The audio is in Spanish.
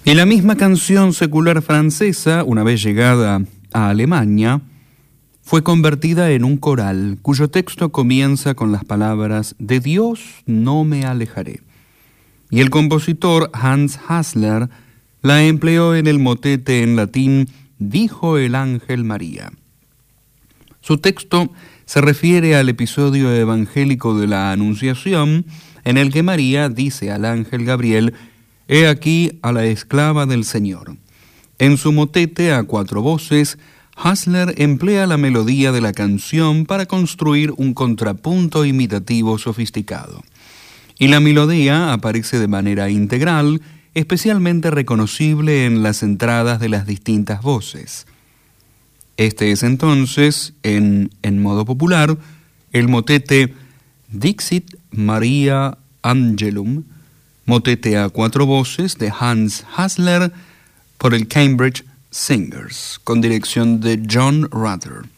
Y la misma canción secular francesa, una vez llegada a Alemania, fue convertida en un coral cuyo texto comienza con las palabras «De Dios no me alejaré». Y el compositor Hans Hasler la empleó en el motete en latín «Dijo el ángel María». Su texto se refiere al episodio evangélico de la Anunciación, en el que María dice al ángel Gabriel: «He aquí a la esclava del Señor». En su motete a 4 voces, Hasler emplea la melodía de la canción para construir un contrapunto imitativo sofisticado. Y la melodía aparece de manera integral, especialmente reconocible en las entradas de las distintas voces. Este es entonces, en modo popular, el motete Dixit Maria Angelum, motete a 4 voces de Hans Hasler por el Cambridge Singers, con dirección de John Rutter.